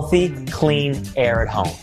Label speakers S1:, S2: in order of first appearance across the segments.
S1: healthy, clean air at home.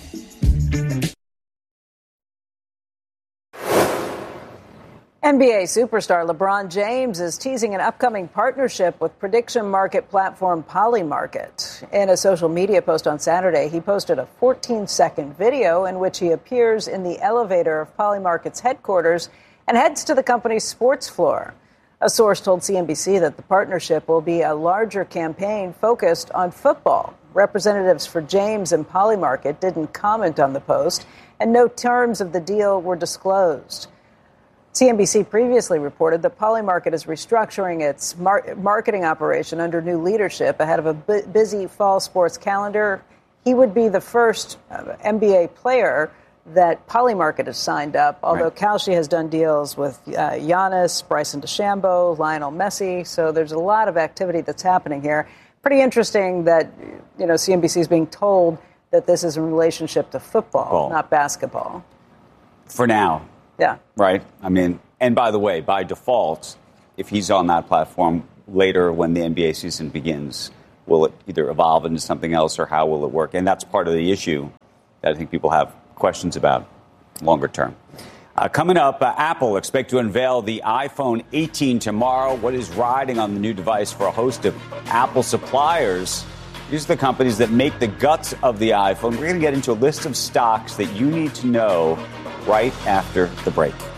S2: NBA superstar LeBron James is teasing an upcoming partnership with prediction market platform Polymarket. In a social media post on Saturday, he posted a 14-second video in which he appears in the elevator of Polymarket's headquarters and heads to the company's sports floor. A source told CNBC that the partnership will be a larger campaign focused on football. Representatives for James and Polymarket didn't comment on the post, and no terms of the deal were disclosed. CNBC previously reported that Polymarket is restructuring its marketing operation under new leadership ahead of a busy fall sports calendar. He would be the first NBA player that Polymarket has signed up, although right. Kalshi has done deals with Giannis, Bryson DeChambeau, Lionel Messi. So there's a lot of activity that's happening here. Pretty interesting that, CNBC is being told that this is in relationship to football, not basketball.
S3: For now.
S2: Yeah.
S3: Right. I mean, and by the way, by default, if he's on that platform later when the NBA season begins, will it either evolve into something else or how will it work? And that's part of the issue that I think people have questions about longer term. Coming up, Apple expect to unveil the iPhone 18 tomorrow. What is riding on the new device for a host of Apple suppliers? These are the companies that make the guts of the iPhone. We're going to get into a list of stocks that you need to know right after the break.